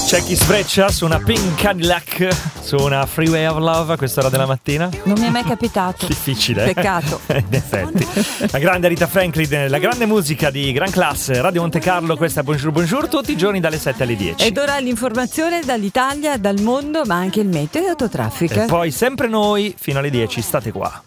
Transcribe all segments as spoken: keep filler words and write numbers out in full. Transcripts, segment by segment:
C'è chi sfreccia su una Pink Cadillac, su una Freeway of Love a quest'ora della mattina? Non mi è mai capitato. Difficile. Peccato. In effetti. La grande Rita Franklin, la grande musica di gran classe, Radio Monte Carlo, questa è Bonjour Bonjour, tutti i giorni dalle sette alle dieci. Ed ora l'informazione dall'Italia, dal mondo, ma anche il meteo e autotraffico. E poi sempre noi, fino alle dieci, state qua.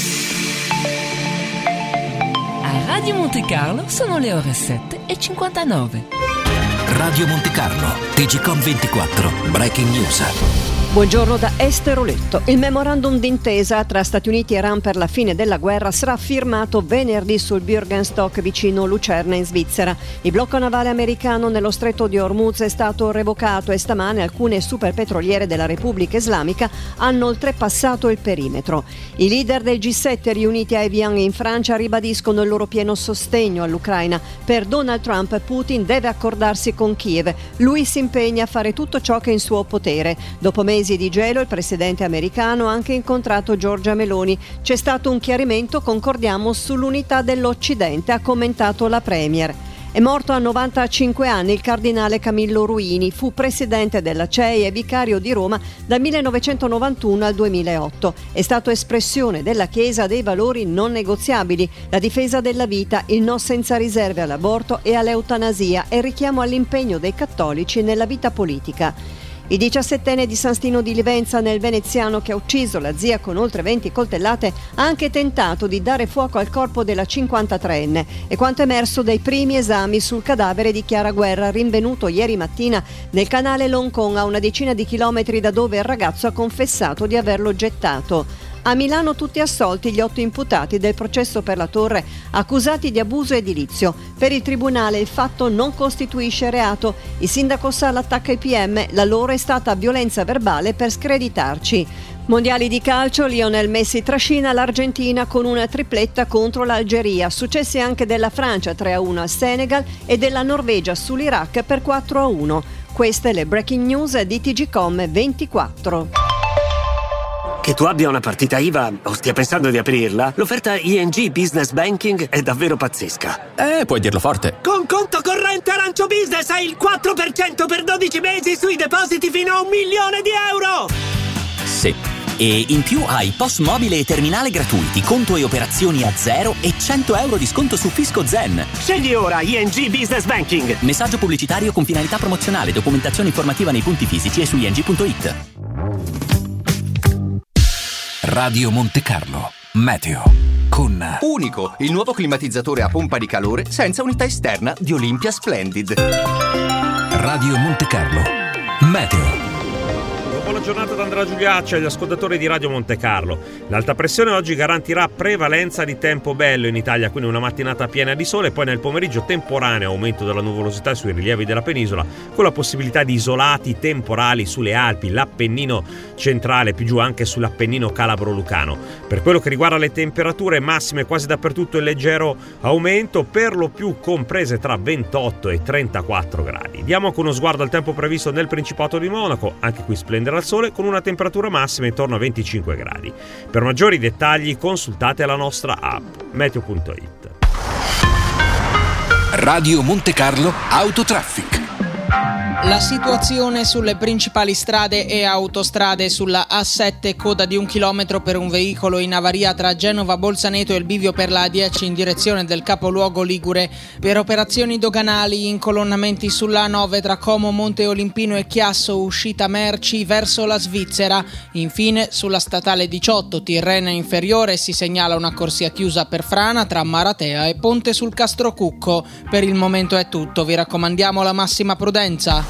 A Radio Monte Carlo sono le ore sette e cinquantanove. Radio Monte Carlo, T G Com ventiquattro, Breaking News. Buongiorno da Esteroletto. Il memorandum d'intesa tra Stati Uniti e Iran per la fine della guerra sarà firmato venerdì sul Bürgenstock vicino Lucerna in Svizzera. Il blocco navale americano nello stretto di Hormuz è stato revocato e stamane alcune superpetroliere della Repubblica Islamica hanno oltrepassato il perimetro. I leader del G sette riuniti a Evian in Francia ribadiscono il loro pieno sostegno all'Ucraina. Per Donald Trump, Putin deve accordarsi con Kiev. Lui si impegna a fare tutto ciò che è in suo potere. Dopo mesi di gelo, il presidente americano ha anche incontrato Giorgia Meloni. C'è stato un chiarimento, concordiamo sull'unità dell'Occidente, ha commentato la premier. È morto a novantacinque anni il cardinale Camillo Ruini, fu presidente della C E I e vicario di Roma dal millenovecentonovantuno al duemilaotto. È stato espressione della Chiesa dei valori non negoziabili, la difesa della vita, il no senza riserve all'aborto e all'eutanasia e il richiamo all'impegno dei cattolici nella vita politica. Il diciassettenne di San Stino di Livenza, nel veneziano, che ha ucciso la zia con oltre venti coltellate, ha anche tentato di dare fuoco al corpo della cinquantatreenne. È quanto emerso dai primi esami sul cadavere di Chiara Guerra, rinvenuto ieri mattina nel canale Long Kong, a una decina di chilometri da dove il ragazzo ha confessato di averlo gettato. A Milano tutti assolti gli otto imputati del processo per la Torre, accusati di abuso edilizio. Per il tribunale il fatto non costituisce reato. Il sindaco Sala attacca i P M, la loro è stata violenza verbale per screditarci. Mondiali di calcio, Lionel Messi trascina l'Argentina con una tripletta contro l'Algeria. Successi anche della Francia tre a uno al Senegal e della Norvegia sull'Iraq per quattro a uno. Queste le breaking news di T G Com ventiquattro. Che tu abbia una partita I V A o stia pensando di aprirla, l'offerta I N G Business Banking è davvero pazzesca. Eh, puoi dirlo forte. Con conto corrente Arancio Business hai il quattro per cento per dodici mesi sui depositi fino a un milione di euro! Sì. E in più hai P O S mobile e terminale gratuiti, conto e operazioni a zero e cento euro di sconto su Fisco Zen. Scegli ora I N G Business Banking. Messaggio pubblicitario con finalità promozionale, documentazione informativa nei punti fisici e su i n g punto i t. Radio Monte Carlo, meteo, con Unico, il nuovo climatizzatore a pompa di calore senza unità esterna di Olympia Splendid. Radio Monte Carlo, meteo. Buona giornata da Andrea Giuliacci agli ascoltatori di Radio Monte Carlo. L'alta pressione oggi garantirà prevalenza di tempo bello in Italia, quindi una mattinata piena di sole, poi nel pomeriggio temporaneo aumento della nuvolosità sui rilievi della penisola, con la possibilità di isolati temporali sulle Alpi, l'Appennino centrale, più giù anche sull'Appennino calabro-lucano. Per quello che riguarda le temperature massime, quasi dappertutto in leggero aumento, per lo più comprese tra ventotto e trentaquattro gradi. Diamo anche uno sguardo al tempo previsto nel Principato di Monaco, anche qui splenderà al sole con una temperatura massima intorno a venticinque gradi. Per maggiori dettagli consultate la nostra app meteo punto it. Radio Monte Carlo Autotraffic. La situazione sulle principali strade e autostrade: sulla A sette coda di un chilometro per un veicolo in avaria tra Genova Bolzaneto e il bivio per la A dieci in direzione del capoluogo ligure. Per operazioni doganali, incolonnamenti sulla A nove tra Como, Monte Olimpino e Chiasso, uscita merci verso la Svizzera. Infine sulla statale diciotto Tirrena inferiore si segnala una corsia chiusa per frana tra Maratea e Ponte sul Castrocucco. Per il momento è tutto, vi raccomandiamo la massima prudenza.